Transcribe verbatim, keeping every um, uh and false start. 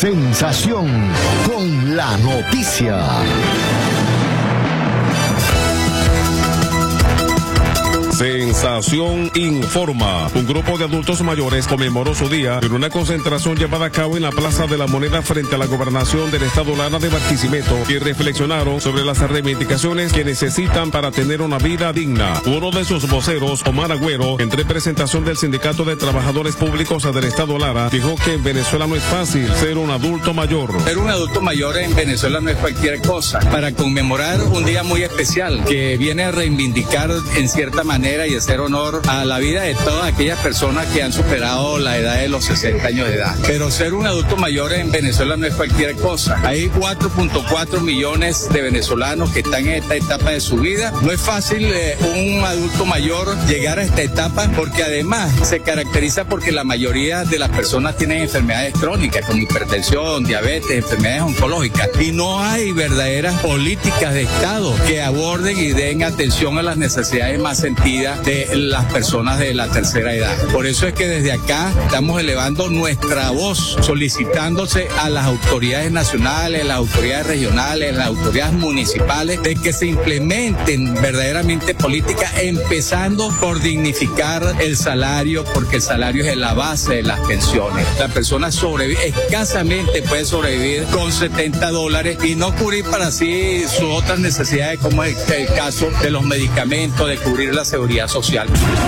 Sensación con la noticia. Sensación informa. Un grupo de adultos mayores conmemoró su día en una concentración llevada a cabo en la Plaza de la Moneda frente a la gobernación del estado Lara de Barquisimeto y reflexionaron sobre las reivindicaciones que necesitan para tener una vida digna. Uno de sus voceros, Omar Agüero, en representación del Sindicato de Trabajadores Públicos del estado Lara, dijo que en Venezuela no es fácil ser un adulto mayor. Ser un adulto mayor en Venezuela no es cualquier cosa. Para conmemorar un día muy especial que viene a reivindicar en cierta manera y hacer honor a la vida de todas aquellas personas que han superado la edad de los sesenta años de edad. Pero ser un adulto mayor en Venezuela no es cualquier cosa. Hay cuatro punto cuatro millones de venezolanos que están en esta etapa de su vida. No es fácil eh, un adulto mayor llegar a esta etapa porque además se caracteriza porque la mayoría de las personas tienen enfermedades crónicas como hipertensión, diabetes, enfermedades oncológicas y no hay verdaderas políticas de Estado que aborden y den atención a las necesidades más sentidas de las personas de la tercera edad. Por eso es que desde acá estamos elevando nuestra voz, solicitándose a las autoridades nacionales, las autoridades regionales, las autoridades municipales, de que se implementen verdaderamente políticas, empezando por dignificar el salario, porque el salario es la base de las pensiones. La persona sobrevive, escasamente puede sobrevivir con setenta dólares y no cubrir para sí sus otras necesidades, como es el caso de los medicamentos, de cubrir la seguridad social.